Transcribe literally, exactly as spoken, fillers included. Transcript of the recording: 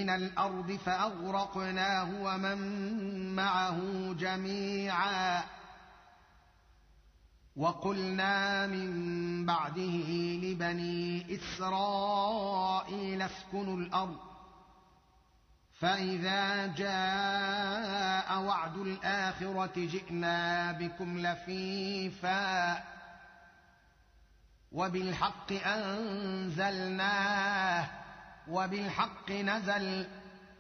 من الأرض فأغرقناه ومن معه جميعا وقلنا من بعده لبني إسرائيل اسكنوا الأرض فإذا جاء وعد الآخرة جئنا بكم لفيفا وبالحق أنزلناه وبالحق نزل